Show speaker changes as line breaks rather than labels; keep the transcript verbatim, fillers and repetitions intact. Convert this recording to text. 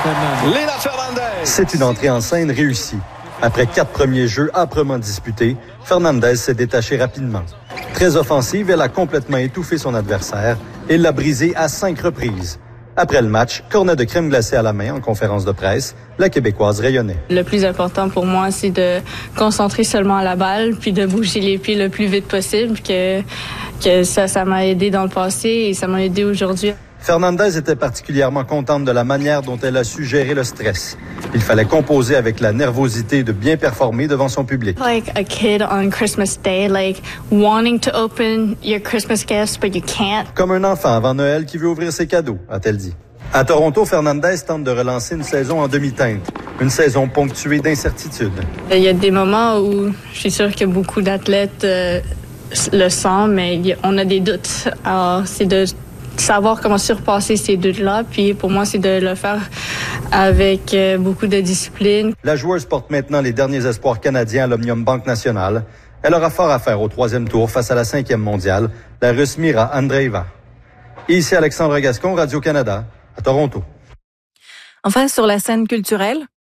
Lina Fernandez.
C'est une entrée en scène réussie. Après quatre premiers jeux âprement disputés, Fernandez s'est détachée rapidement. Très offensive, elle a complètement étouffé son adversaire et l'a brisé à cinq reprises. Après le match, cornet de crème glacée à la main en conférence de presse, la Québécoise rayonnait.
Le plus important pour moi, c'est de concentrer seulement à la balle, puis de bouger les pieds le plus vite possible, que, que ça, ça m'a aidé dans le passé et ça m'a aidé aujourd'hui.
Fernandez était particulièrement contente de la manière dont elle a su gérer le stress. Il fallait composer avec la nervosité de bien performer devant son public.
Like a kid on Christmas Day, like wanting to open your Christmas gifts, but you can't.
Comme un enfant avant Noël qui veut ouvrir ses cadeaux, a-t-elle dit. À Toronto, Fernandez tente de relancer une saison en demi-teinte. Une saison ponctuée d'incertitudes.
Il y a des moments où je suis sûre que beaucoup d'athlètes euh, le sentent, mais on a des doutes. Alors, c'est de savoir comment surpasser ces doutes-là. Puis pour moi, c'est de le faire avec euh, beaucoup de discipline.
La joueuse porte maintenant les derniers espoirs canadiens à l'Omnium Banque Nationale. Elle aura fort à faire au troisième tour face à la cinquième mondiale, la Russe Mira Andreeva. Et ici Alexandre Gascon, Radio-Canada, à Toronto.
Enfin, sur la scène culturelle,